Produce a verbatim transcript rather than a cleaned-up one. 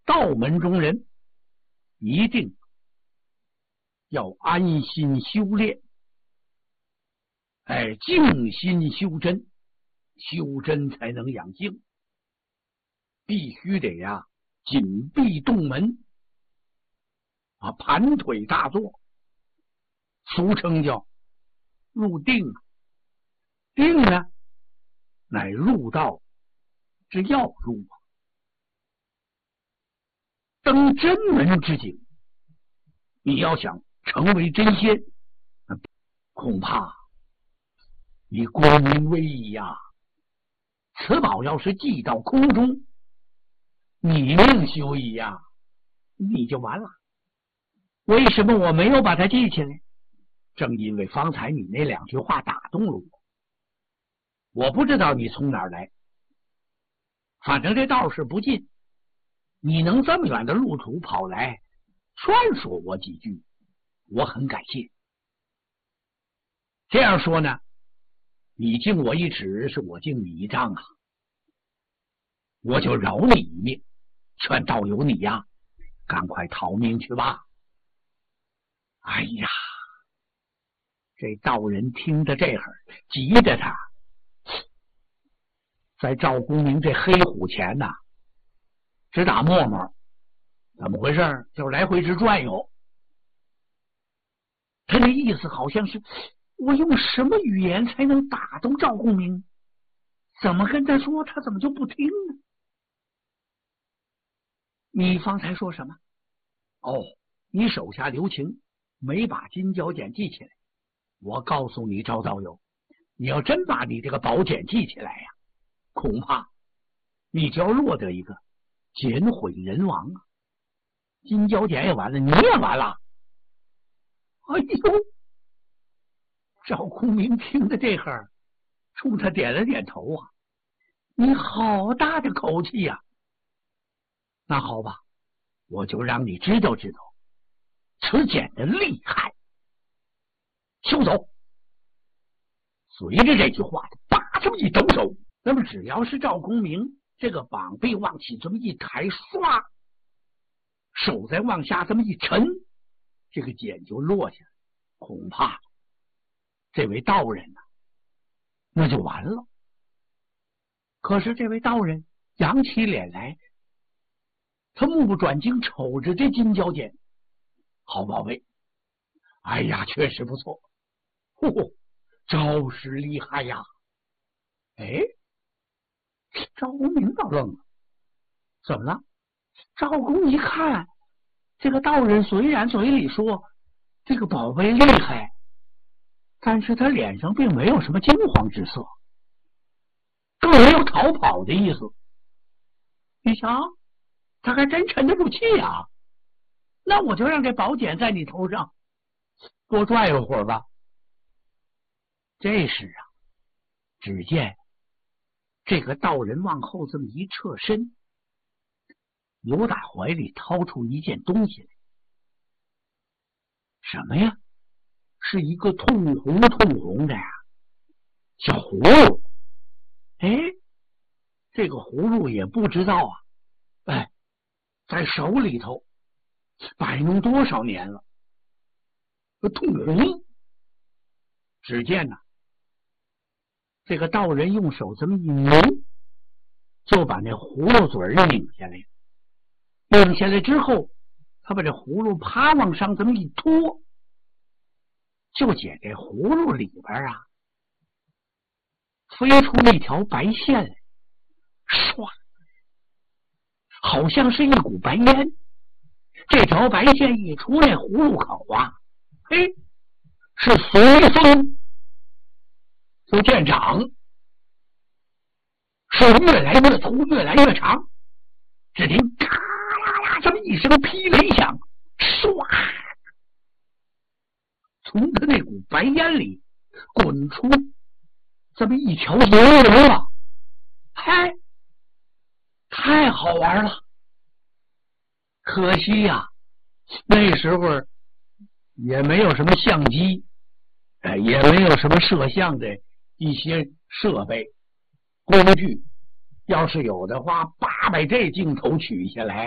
道门中人一定要安心修炼，哎，静心修真，修真才能养性，必须得呀紧闭洞门啊，盘腿大坐，俗称叫入定。定呢，乃入道之要入啊。登真门之境，你要想成为真仙，恐怕你功名危矣呀！此宝要是寄到空中，你命休矣呀，你就完了。为什么我没有把它记起来？正因为方才你那两句话打动了我。我不知道你从哪儿来，反正这道是不近，你能这么远的路途跑来劝说我几句，我很感谢。这样说呢，你敬我一尺，是我敬你一丈啊，我就饶你一命，劝道友你呀，赶快逃命去吧。哎呀，这道人听着这会儿，急着他在赵公明这黑虎前呐、啊，直打沫沫，怎么回事？就是来回直转悠。他那意思好像是，我用什么语言才能打动赵公明？怎么跟他说，他怎么就不听呢？你方才说什么？哦，你手下留情，没把金角剪记起来。我告诉你，赵道友，你要真把你这个宝剪记起来呀、啊，恐怕你就要落得一个捡毁人亡啊！金角剪也完了，你也完了。哎呦，赵公明听着这会儿，冲他点了点头啊！你好大的口气呀、啊！那好吧，我就让你知道知道此剪的厉害。休走！随着这句话，叭这么一抖手，那么只要是赵公明这个膀臂往起这么一抬，唰，手再往下这么一沉，这个茧就落下来，恐怕这位道人呢、啊，那就完了。可是这位道人扬起脸来，他目不转睛瞅着这金角剪，好宝贝，哎呀，确实不错，嚯，招式厉害呀！哎，赵公明倒愣了，怎么了？赵公一看，这个道人虽然嘴里说这个宝贝厉害，但是他脸上并没有什么惊慌之色，更没有逃跑的意思。你瞧，他还真沉得住气啊！那我就让这宝剪在你头上多转悠会儿吧。这时啊，只见这个道人往后这么一侧身，由打怀里掏出一件东西来。什么呀？是一个通红通红的呀小葫芦。哎，这个葫芦也不知道啊，哎，在手里头摆弄多少年了，通红。只见呢、啊，这个道人用手这么一拧，就把那葫芦嘴拧下来。拧下来之后，他把这葫芦啪往上这么一拖，就见这葫芦里边啊，飞出一条白线来，唰，好像是一股白烟。这条白线一出来，葫芦口啊，嘿，是随风就见长，是越来越粗，越来越长。只听嘎啦啦这么一声劈雷响，唰，从他那股白烟里滚出这么一条银流啊！嗨，太好玩了！可惜呀、啊，那时候也没有什么相机，呃，也没有什么摄像的一些设备工具。要是有的话，八百这镜头取下来。